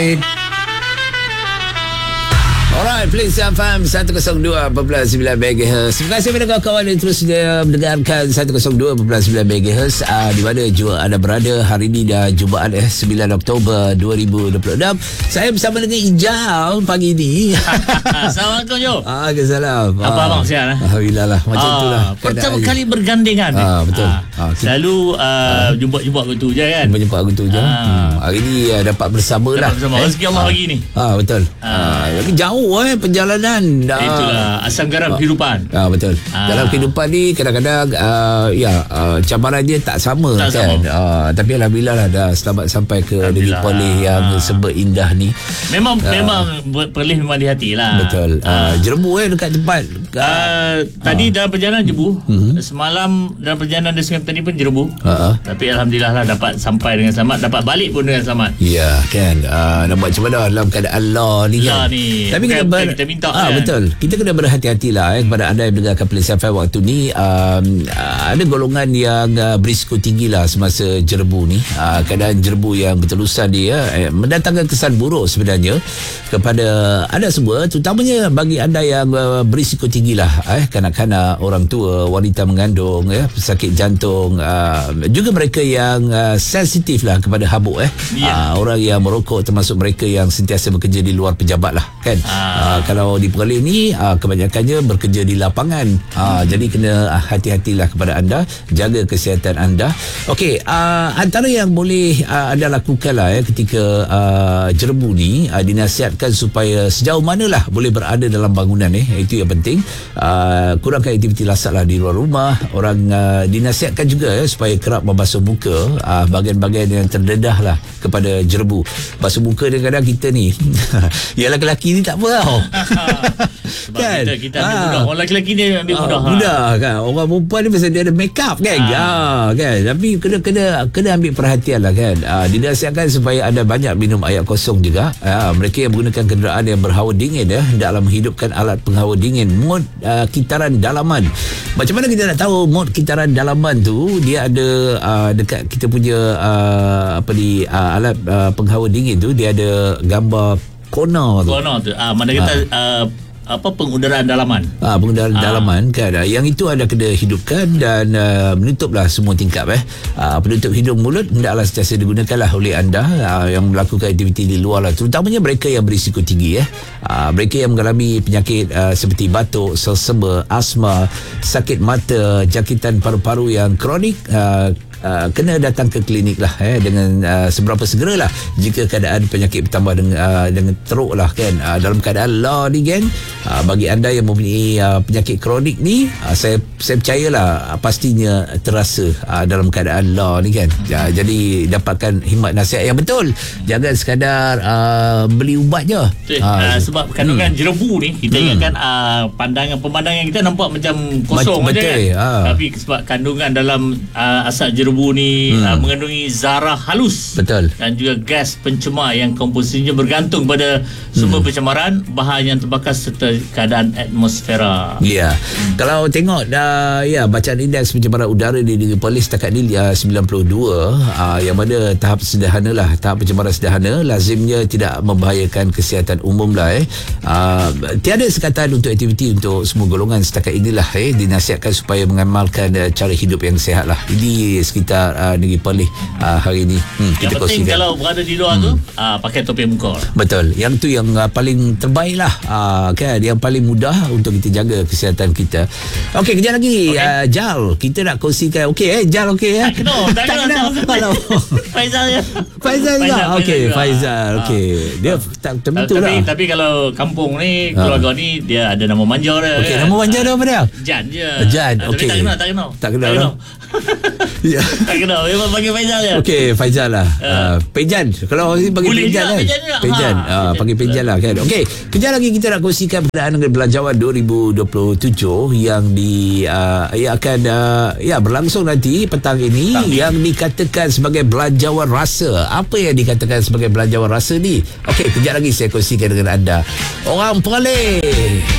Syed. Alright, Please FM 102.9 MHz. Terima kasih kepada kawan-kawan yang terus mendengarkan 102.9 MHz di mana juga anda berada. Hari ini dah Jumaat 9 Oktober 2026. Saya bersama dengan Ijal pagi ni. Assalamualaikum Jo. Salam. Apa abang sihat? Alhamdulillah lah. Macam itulah. Pertama kali bergandengan. Betul. Selalu jumpa gitu je kan. Jumpa gitu je. Hari ni dapat bersama lah. Rezeki Allah bagi ni. Betul. Lagi jauh perjalanan. Itulah asam garam kehidupan. Betul. Dalam kehidupan ni kadang-kadang cabaran dia tak sama kan. Tapi alhamdulillah lah dah selamat sampai ke negeri Perlis yang serba indah ni. Memang Perlis memang di hati lah. Betul. Jerebu dekat tempat. Tadi dalam perjalanan jerebu. Semalam dalam perjalanan Desngam tadi pun jerebu. Tapi alhamdulillah lah dapat sampai dengan selamat, dapat balik pun dengan selamat. Ya kan. Nak buat macam mana dalam keadaan Allah ni kan. Tapi kita minta kan? Betul. Kita kena berhati-hatilah kepada anda yang mendengarkan Please FM waktu ni. Ada golongan yang berisiko tinggi lah semasa jerebu ni. Keadaan jerebu yang berterusan dia mendatangkan kesan buruk sebenarnya kepada anda semua, terutamanya bagi anda yang berisiko tinggi lah, kanak-kanak, orang tua, wanita mengandung, pesakit jantung, juga mereka yang sensitif lah kepada habuk, orang yang merokok, termasuk mereka yang sentiasa bekerja di luar pejabat lah kan. Kalau di Perlis ni kebanyakannya bekerja di lapangan. Jadi kena hati-hatilah kepada anda, jaga kesihatan anda. Okey, antara yang boleh anda lakukan lah ketika jerebu ni, dinasihatkan supaya sejauh manalah boleh berada dalam bangunan itu yang penting. Kurangkan aktiviti lasak lah di luar rumah. Orang dinasihatkan juga supaya kerap membasuh muka bahagian-bahagian yang terdedah lah kepada jerebu. Basuh muka kadang-kadang kita ni yang lelaki ni tak apa tau. Sebab kan? kita ambil mudah. Orang lelaki ni ambil mudah. Mudah kan. Orang perempuan ni pasal dia ada make up kan. Kan. Tapi kena ambil perhatian lah kan. Dinasihatkan supaya anda banyak minum air kosong juga. Mereka yang menggunakan kenderaan yang berhawa dingin dalam menghidupkan alat penghawa dingin, mod kitaran dalaman. Macam mana kita nak tahu mod kitaran dalaman tu? Dia ada dekat kita punya alat penghawa dingin tu, dia ada gambar corner tu. Mana kata pengudaraan dalaman. Pengudaraan dalaman kan. Yang itu anda kena hidupkan dan menutuplah semua tingkap. Penutup hidung mulut hendaklah sentiasa digunakanlah oleh anda yang melakukan aktiviti di luar lah. Terutamanya mereka yang berisiko tinggi. Mereka yang mengalami penyakit seperti batuk, selsema, asma, sakit mata, jangkitan paru-paru yang kronik, kena datang ke klinik lah dengan seberapa segeralah jika keadaan penyakit bertambah dengan teruk lah kan. Dalam keadaan law ni kan, bagi anda yang mempunyai penyakit kronik ni, saya percayalah pastinya terasa dalam keadaan law ni kan. Jadi dapatkan khidmat nasihat yang betul, jangan sekadar beli ubat je. Sebab kandungan jerebu ni kita ingatkan pemandangan kita nampak macam kosong aja kan. Tapi sebab kandungan dalam asap jerebu ni mengandungi zarah halus, betul, dan juga gas pencemar yang komposisinya bergantung pada sumber pencemaran, bahan yang terbakar serta keadaan atmosfera. Kalau tengok bacaan indeks pencemaran udara di negeri Perlis setakat ni 92, yang mana tahap pencemaran sederhana lazimnya tidak membahayakan kesihatan umum lah. Tiada sekatan untuk aktiviti untuk semua golongan setakat inilah dinasihatkan supaya mengamalkan cara hidup yang sihat lah. Ini sekitar negeri Perlis hari ini. Yang penting kalau berada di luar tu pakai topi muka. Betul. Yang tu yang paling terbaik lah kan, yang paling mudah untuk kita jaga kesihatan kita. Okey, kejap lagi Jal, kita nak kongsikan. Jal tak kena Faizal juga. Faizal. Dia tak tentu lah. Tapi kalau kampung ni, keluarga ni, dia ada nama manja dia. Nama manja dia apa dia? Jan je. Jan. Tak kena. Tak kena. Memang panggil Faizal je. Faizal lah. Pejan. Kalau orang ni panggil Pejan kan. Pejan. Panggil Pejan lah kan. Kejap lagi kita nak kongsikan perdaan negeri Belanjawan 2027 yang akan berlangsung nanti petang ini, yang dikatakan sebagai belanjawan rasa. Apa yang dikatakan sebagai belanjawan rasa ni? Kejap lagi saya kongsikan dengan anda. Orang Perlis.